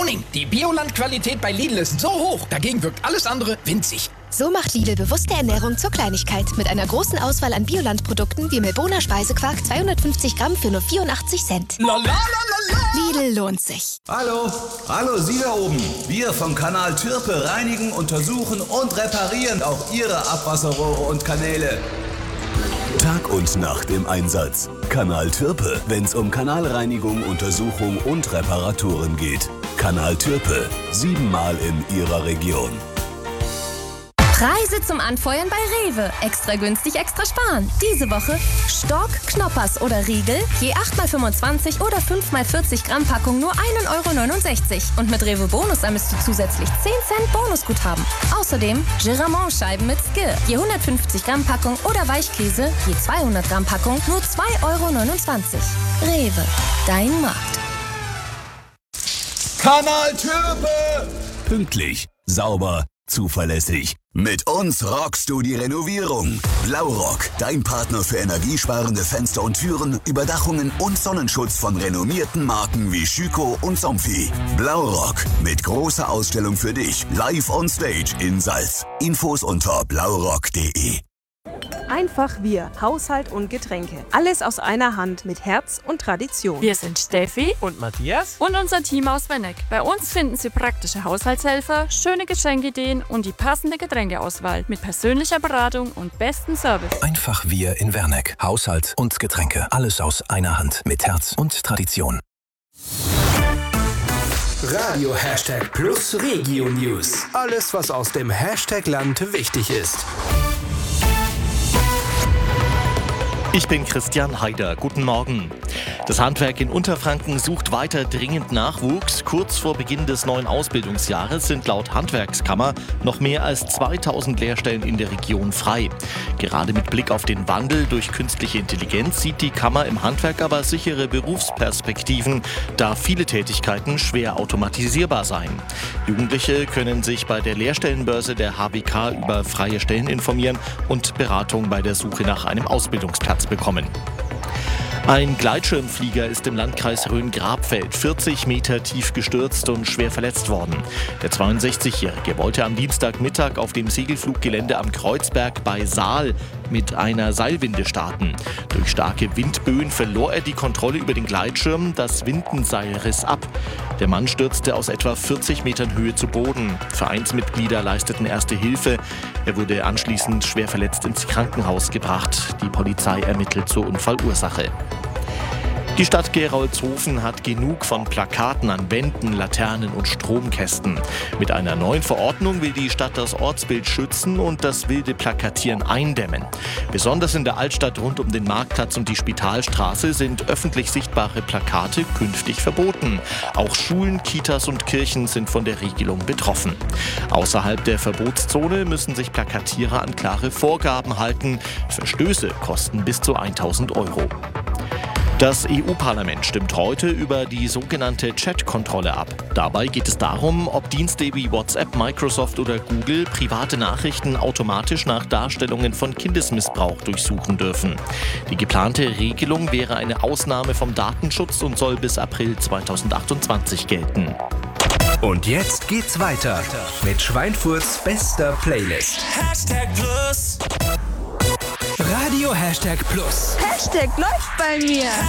Warning! Die Bioland-Qualität bei Lidl ist so hoch, dagegen wirkt alles andere winzig. So macht Lidl bewusste Ernährung zur Kleinigkeit. Mit einer großen Auswahl an Bioland-Produkten wie Melbourner Speisequark 250 Gramm für nur 84 Cent. Lidl lohnt sich. Hallo, Sie da oben. Wir vom Kanal Türpe reinigen, untersuchen und reparieren auch Ihre Abwasserrohre und Kanäle. Tag und Nacht im Einsatz. Kanal Türpe, wenn's um Kanalreinigung, Untersuchung und Reparaturen geht. Kanal Türpe, 7-mal in Ihrer Region. Preise zum Anfeuern bei Rewe. Extra günstig, extra sparen. Diese Woche Stork, Knoppers oder Riegel, je 8x25 oder 5x40 Gramm Packung nur 1,69 €. Und mit Rewe Bonus sammelst du zusätzlich 10 Cent Bonusguthaben. Außerdem Giramont-Scheiben mit Skir, je 150 Gramm Packung oder Weichkäse, je 200 Gramm Packung nur 2,29 €. Rewe, dein Markt. Kanal Türpe! Pünktlich, sauber, zuverlässig. Mit uns rockst du die Renovierung. Blaurock, dein Partner für energiesparende Fenster und Türen, Überdachungen und Sonnenschutz von renommierten Marken wie Schüco und Somfy. Blaurock, mit großer Ausstellung für dich, live on stage in Salz. Infos unter blaurock.de. Einfach wir, Haushalt und Getränke. Alles aus einer Hand mit Herz und Tradition. Wir sind Steffi und Matthias und unser Team aus Wenneck. Bei uns finden Sie praktische Haushaltshelfer, schöne Geschenkideen und die passende Getränkeauswahl mit persönlicher Beratung und bestem Service. Einfach wir in Werneck. Haushalt und Getränke. Alles aus einer Hand mit Herz und Tradition. Radio #Plus Regio News. Alles, was aus dem Hashtag-Land wichtig ist. Ich bin Christian Haider. Guten Morgen. Das Handwerk in Unterfranken sucht weiter dringend Nachwuchs. Kurz vor Beginn des neuen Ausbildungsjahres sind laut Handwerkskammer noch mehr als 2000 Lehrstellen in der Region frei. Gerade mit Blick auf den Wandel durch künstliche Intelligenz sieht die Kammer im Handwerk aber sichere Berufsperspektiven, da viele Tätigkeiten schwer automatisierbar seien. Jugendliche können sich bei der Lehrstellenbörse der HWK über freie Stellen informieren und Beratung bei der Suche nach einem Ausbildungsplatz bekommen. Ein Gleitschirmflieger ist im Landkreis Rhön-Grabfeld 40 Meter tief gestürzt und schwer verletzt worden. Der 62-Jährige wollte am Dienstagmittag auf dem Segelfluggelände am Kreuzberg bei Saal mit einer Seilwinde starten. Durch starke Windböen verlor er die Kontrolle über den Gleitschirm, das Windenseil riss ab. Der Mann stürzte aus etwa 40 Metern Höhe zu Boden. Vereinsmitglieder leisteten erste Hilfe. Er wurde anschließend schwer verletzt ins Krankenhaus gebracht. Die Polizei ermittelt zur Unfallursache. Die Stadt Gerolzhofen hat genug von Plakaten an Wänden, Laternen und Stromkästen. Mit einer neuen Verordnung will die Stadt das Ortsbild schützen und das wilde Plakatieren eindämmen. Besonders in der Altstadt rund um den Marktplatz und die Spitalstraße sind öffentlich sichtbare Plakate künftig verboten. Auch Schulen, Kitas und Kirchen sind von der Regelung betroffen. Außerhalb der Verbotszone müssen sich Plakatierer an klare Vorgaben halten. Verstöße kosten bis zu 1.000 €. Das EU-Parlament stimmt heute über die sogenannte Chat-Kontrolle ab. Dabei geht es darum, ob Dienste wie WhatsApp, Microsoft oder Google private Nachrichten automatisch nach Darstellungen von Kindesmissbrauch durchsuchen dürfen. Die geplante Regelung wäre eine Ausnahme vom Datenschutz und soll bis April 2028 gelten. Und jetzt geht's weiter mit Schweinfurts bester Playlist. #Plus. Radio #Plus. Hashtag läuft bei mir.